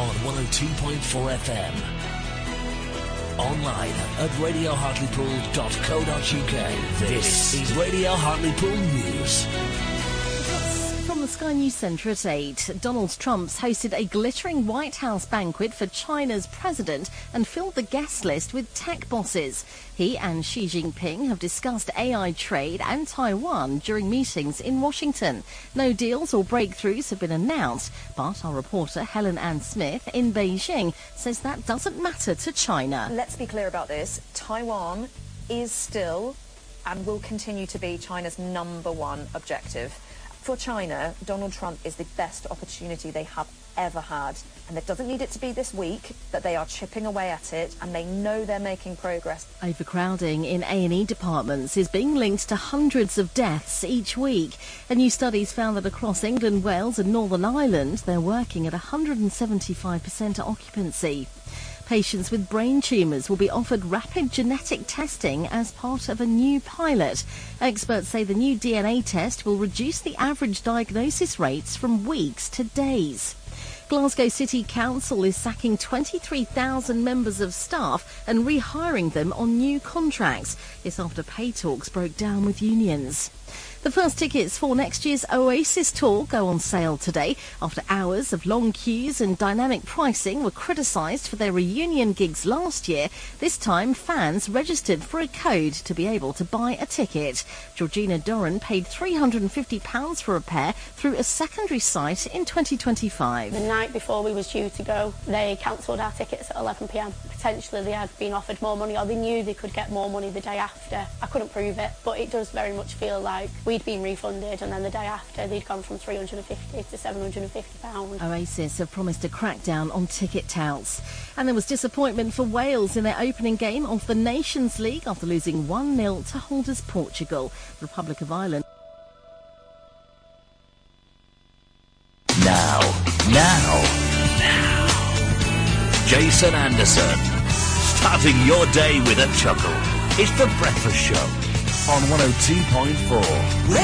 on 102.4 FM. Online at radiohartlepool.co.uk. This is Radio Hartlepool News. From the Sky News Centre at 8, Donald Trump's hosted a glittering White House banquet for China's president and filled the guest list with tech bosses. He and Xi Jinping have discussed AI trade and Taiwan during meetings in Washington. No deals or breakthroughs have been announced, but our reporter Helen Ann Smith in Beijing says that doesn't matter to China. Let's be clear about this. Taiwan is still and will continue to be China's #1 objective. For China, Donald Trump is the best opportunity they have ever had. And it doesn't need it to be this week, but they are chipping away at it and they know they're making progress. Overcrowding in A&E departments is being linked to hundreds of deaths each week. A new study's found that across England, Wales and Northern Ireland, they're working at 175% occupancy. Patients with brain tumours will be offered rapid genetic testing as part of a new pilot. Experts say the new DNA test will reduce the average diagnosis rates from weeks to days. Glasgow City Council is sacking 23,000 members of staff and rehiring them on new contracts. It's after pay talks broke down with unions. The first tickets for next year's Oasis tour go on sale today. After hours of long queues and dynamic pricing were criticised for their reunion gigs last year, this time fans registered for a code to be able to buy a ticket. Georgina Doran paid £350 for a pair through a secondary site in 2025. The night before we was due to go, they cancelled our tickets at 11 p.m. Potentially they had been offered more money, or they knew they could get more money the day after. I couldn't prove it, but it does very much feel like we'd been refunded, and then the day after they'd gone from £350 to £750. Oasis have promised a crackdown on ticket touts. And there was disappointment for Wales in their opening game of the Nations League after losing 1-0 to holders Portugal. The Republic of Ireland. Now. Jason Anderson. Starting your day with a chuckle. It's The Breakfast Show on 102.4.